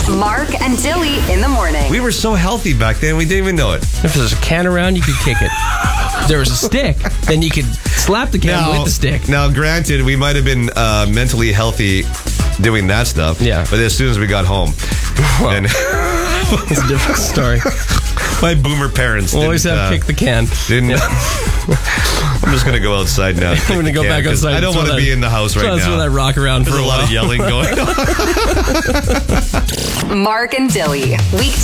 Mark and Dilly in the morning. We were so healthy back then, we didn't even know it. If there's a can around, you could kick it. If there was a stick, then you could slap the can with the stick. Now, granted, we might have been mentally healthy doing that stuff. Yeah. But as soon as we got home, and It's a different story. my boomer parents Always have kick the can. Didn't. I'm just going to go outside now. I'm going to go back outside. I don't want to be in the house right now. That's where that rock around There's for a lot of yelling going on. Mark and Dilly. Weekday